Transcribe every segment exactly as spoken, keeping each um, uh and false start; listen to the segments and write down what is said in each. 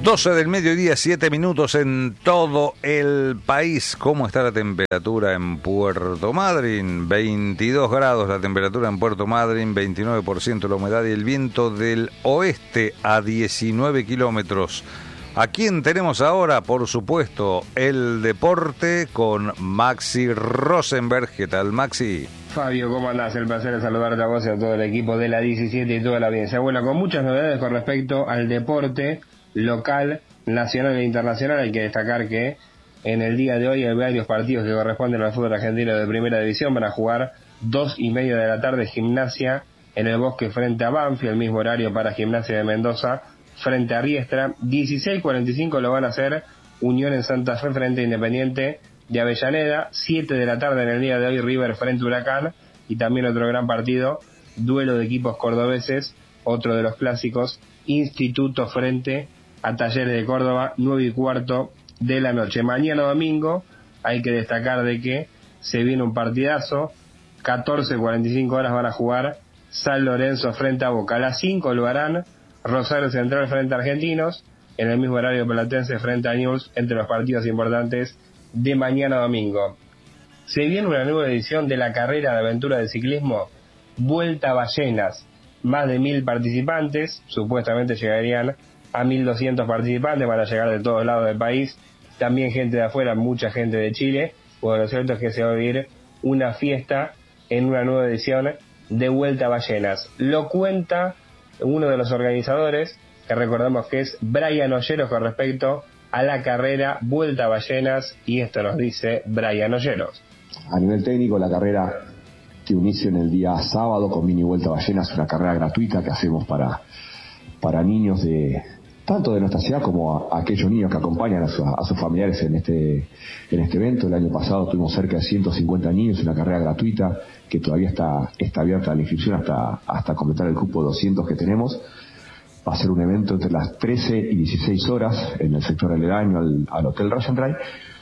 doce del mediodía, siete minutos en todo el país. ¿Cómo está la temperatura en Puerto Madryn? veintidós grados la temperatura en Puerto Madryn, veintinueve por ciento la humedad y el viento del oeste a diecinueve kilómetros. ¿A quién tenemos ahora? Por supuesto, el deporte con Maxi Rosenberg. ¿Qué tal, Maxi? Fabio, ¿cómo andás? El placer de saludarte a vos y a todo el equipo de la diecisiete y toda la audiencia. Bueno, con muchas novedades con respecto al deporte local, nacional e internacional. Hay que destacar que en el día de hoy hay varios partidos que corresponden al fútbol argentino de primera división. Van a jugar dos y media de la tarde Gimnasia en el Bosque frente a Banfield, el mismo horario para Gimnasia de Mendoza frente a Riestra. dieciséis cuarenta y cinco lo van a hacer Unión en Santa Fe frente a Independiente de Avellaneda. siete de la tarde en el día de hoy River frente a Huracán, y también otro gran partido, duelo de equipos cordobeses, otro de los clásicos, Instituto frente a Talleres de Córdoba, nueve y cuarto de la noche. Mañana domingo hay que destacar de que se viene un partidazo. catorce cuarenta y cinco horas van a jugar San Lorenzo frente a Boca. A las cinco lo harán Rosario Central frente a Argentinos, en el mismo horario Platense frente a Newell's, entre los partidos importantes de mañana domingo. Se viene una nueva edición de la carrera de aventura de ciclismo Vuelta a Ballenas. Más de mil participantes, supuestamente llegarían a mil doscientos participantes, van a llegar de todos lados del país, también gente de afuera, mucha gente de Chile. Bueno, lo cierto es que se va a vivir una fiesta en una nueva edición de Vuelta a Ballenas. Lo cuenta uno de los organizadores, que recordamos que es Brian Olleros, con respecto a la carrera Vuelta a Ballenas, y esto nos dice Brian Olleros. A nivel técnico, la carrera que inicia en el día sábado con Mini Vuelta a Ballenas, una carrera gratuita que hacemos para, para niños de tanto de nuestra ciudad como a, a aquellos niños que acompañan a, su, a sus familiares en este en este evento. El año pasado tuvimos cerca de ciento cincuenta niños, una carrera gratuita que todavía está está abierta la inscripción hasta hasta completar el cupo de doscientos que tenemos. Va a ser un evento entre las trece y dieciséis horas en el sector aledaño al, al Hotel Ryan Drive.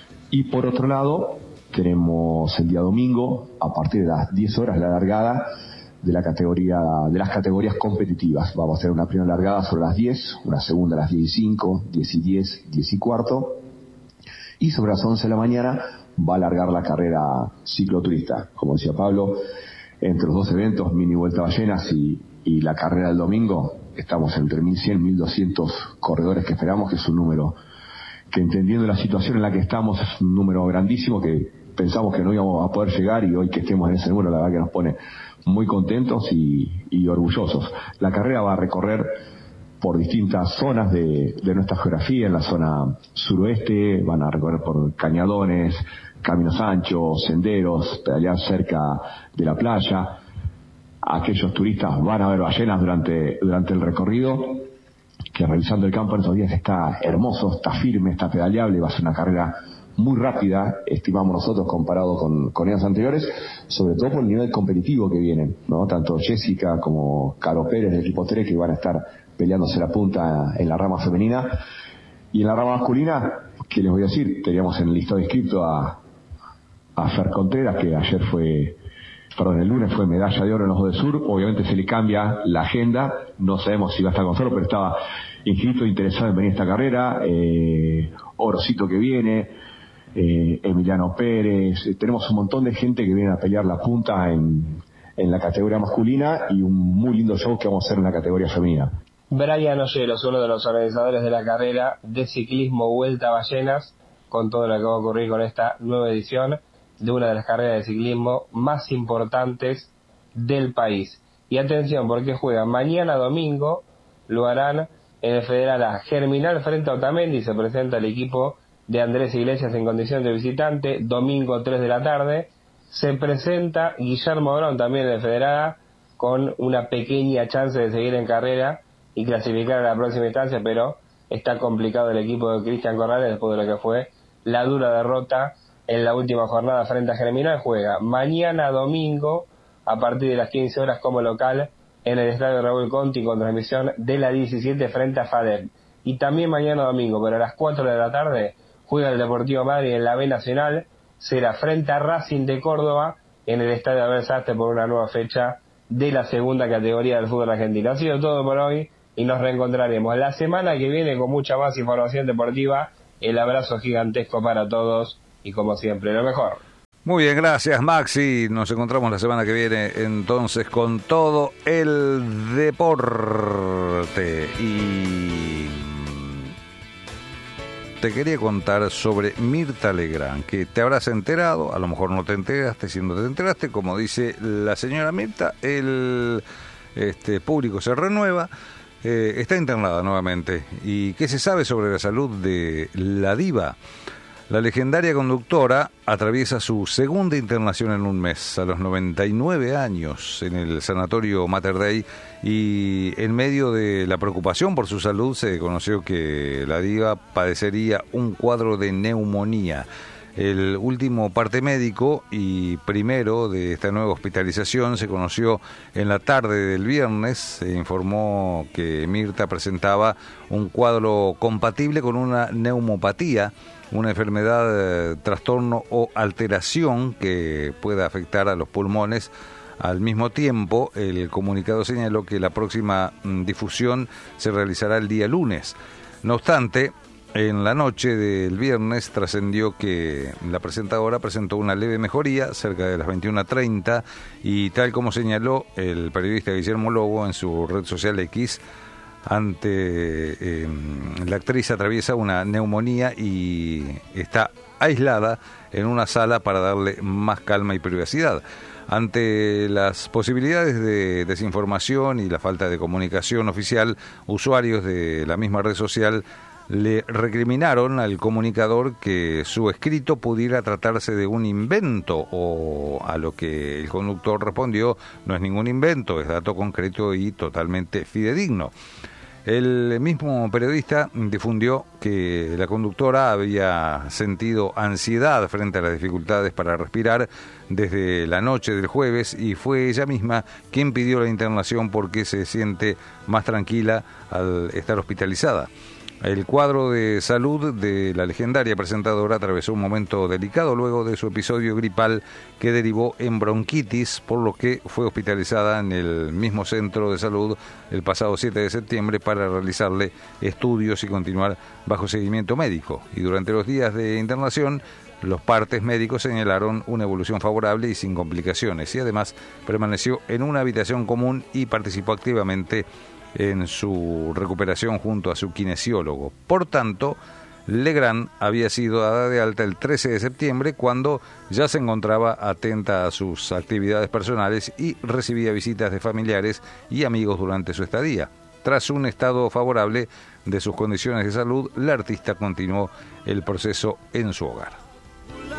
Y por otro lado, tenemos el día domingo, a partir de las diez horas, la largada de la categoría, de las categorías competitivas. Vamos a hacer una primera largada sobre las diez, una segunda a las diez y cinco, diez y diez, diez y cuarto, y sobre las once de la mañana va a largar la carrera cicloturista. Como decía Pablo, entre los dos eventos, Mini Vuelta a Ballenas y, y la carrera del domingo, estamos entre mil cien, mil doscientos corredores que esperamos, que es un número que, entendiendo la situación en la que estamos, es un número grandísimo que pensamos que no íbamos a poder llegar, y hoy que estemos en ese número, la verdad que nos pone muy contentos y, y orgullosos. La carrera va a recorrer por distintas zonas de, de nuestra geografía. En la zona suroeste van a recorrer por cañadones, caminos anchos, senderos, pedalear cerca de la playa. Aquellos turistas van a ver ballenas durante, durante el recorrido, que revisando el campo en estos días está hermoso, está firme, está pedaleable. Va a ser una carrera muy rápida, estimamos nosotros, comparado con, con años anteriores, sobre todo por el nivel competitivo que vienen, ¿no? Tanto Jessica como Caro Pérez del equipo tres, que van a estar peleándose la punta en la rama femenina. Y en la rama masculina, ¿qué les voy a decir? Teníamos en el listado inscrito a, a Fer Contreras, que ayer fue, perdón, el lunes fue medalla de oro en los dos de Sur. Obviamente se le cambia la agenda, no sabemos si va a estar con solo, pero estaba inscrito, interesado en venir a esta carrera. eh, Orocito que viene, Eh, Emiliano Pérez, eh, tenemos un montón de gente que viene a pelear la punta en, en la categoría masculina, y un muy lindo show que vamos a hacer en la categoría femenina. Brian Olleros, uno de los organizadores de la carrera de ciclismo Vuelta a Ballenas, con todo lo que va a ocurrir con esta nueva edición de una de las carreras de ciclismo más importantes del país. Y atención, porque juegan mañana domingo, lo harán en el Federal A. Germinal frente a Otamendi, se presenta el equipo de Andrés Iglesias en condición de visitante. Domingo tres de la tarde se presenta Guillermo Brown también en el Federal A, con una pequeña chance de seguir en carrera y clasificar a la próxima instancia, pero está complicado el equipo de Cristian Corrales después de lo que fue la dura derrota en la última jornada frente a Germinal. Juega mañana domingo a partir de las quince horas como local en el estadio Raúl Conti, con transmisión de la diecisiete frente a FADEP. Y también mañana domingo, pero a las cuatro de la tarde, juega el Deportivo Madrid en la B Nacional. Será frente a Racing de Córdoba en el estadio Abel Sastre por una nueva fecha de la segunda categoría del fútbol argentino. Ha sido todo por hoy. y nos reencontraremos la semana que viene con mucha más información deportiva. El abrazo gigantesco para todos y como siempre, lo mejor. Muy bien, gracias Maxi. Nos encontramos la semana que viene entonces con todo el deporte. Y te quería contar sobre Mirta Legrand, que te habrás enterado, a lo mejor no te enteraste, si no te enteraste, como dice la señora Mirta, el este, público se renueva, eh, está internada nuevamente. ¿Y qué se sabe sobre la salud de la diva? La legendaria conductora atraviesa su segunda internación en un mes, a los noventa y nueve años, en el sanatorio Mater Dei, y en medio de la preocupación por su salud se conoció que la diva padecería un cuadro de neumonía. El último parte médico y primero de esta nueva hospitalización se conoció en la tarde del viernes. Se informó que Mirta presentaba un cuadro compatible con una neumopatía, una enfermedad, eh, trastorno o alteración que pueda afectar a los pulmones. Al mismo tiempo, el comunicado señaló que la próxima mm, difusión se realizará el día lunes. No obstante, en la noche del viernes trascendió que la presentadora presentó una leve mejoría cerca de las veintiuna treinta y tal como señaló el periodista Guillermo Lobo en su red social X, ante eh, la actriz atraviesa una neumonía y está aislada en una sala para darle más calma y privacidad. Ante las posibilidades de desinformación y la falta de comunicación oficial, usuarios de la misma red social le recriminaron al comunicador que su escrito pudiera tratarse de un invento, o a lo que el conductor respondió: no es ningún invento, es dato concreto y totalmente fidedigno. El mismo periodista difundió que la conductora había sentido ansiedad frente a las dificultades para respirar desde la noche del jueves y fue ella misma quien pidió la internación porque se siente más tranquila al estar hospitalizada. El cuadro de salud de la legendaria presentadora atravesó un momento delicado luego de su episodio gripal que derivó en bronquitis, por lo que fue hospitalizada en el mismo centro de salud el pasado siete de septiembre para realizarle estudios y continuar bajo seguimiento médico. Y durante los días de internación, los partes médicos señalaron una evolución favorable y sin complicaciones, y además permaneció en una habitación común y participó activamente en su recuperación junto a su kinesiólogo. Por tanto, Legrand había sido dada de alta el trece de septiembre, cuando ya se encontraba atenta a sus actividades personales y recibía visitas de familiares y amigos durante su estadía. Tras un estado favorable de sus condiciones de salud, la artista continuó el proceso en su hogar.